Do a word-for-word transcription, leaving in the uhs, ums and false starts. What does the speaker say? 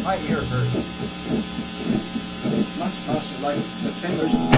My ear hurt. It's much faster, like the same motion